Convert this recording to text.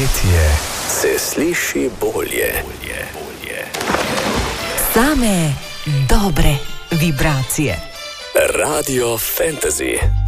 Petje se sliši bolje. Same dobre vibracije. Radio Fantasy.